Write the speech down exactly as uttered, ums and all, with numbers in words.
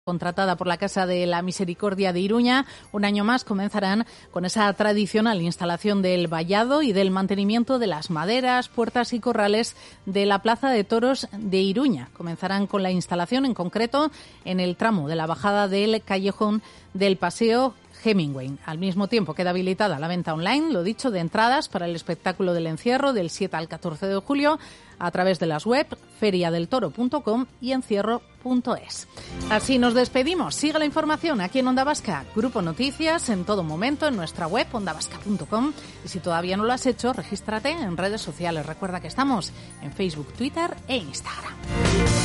Contratada por la Casa de la Misericordia de Iruña, un año más comenzarán con esa tradicional instalación del vallado y del mantenimiento de las maderas, puertas y corrales de la Plaza de Toros de Iruña. Comenzarán con la instalación, en concreto, en el tramo de la bajada del callejón del Paseo Hemingway. Al mismo tiempo queda habilitada la venta online, lo dicho, de entradas para el espectáculo del encierro del siete al catorce de julio a través de las web feria del toro punto com y encierro punto es. Así nos despedimos. Sigue la información aquí en Onda Vasca, Grupo Noticias, en todo momento en nuestra web onda vasca punto com, y si todavía no lo has hecho, regístrate en redes sociales. Recuerda que estamos en Facebook, Twitter e Instagram.